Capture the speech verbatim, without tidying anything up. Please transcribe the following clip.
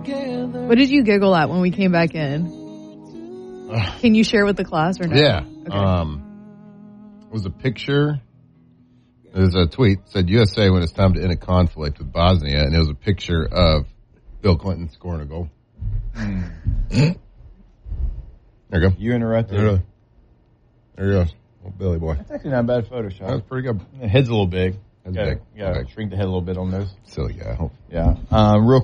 What did you giggle at when we came back in? Can you share with the class or no? Yeah. Okay. Um, it was a picture. It was a tweet. It said U S A when it's time to end a conflict with Bosnia, and it was a picture of Bill Clinton scoring a goal. Mm. There you go. You interrupted. There, there you go. Oh, Billy boy. That's actually not a bad Photoshop. That was pretty good. The head's a little big. That's gotta, big. Gotta Okay. shrink the head a little bit on those. Silly guy. Yeah. Uh, real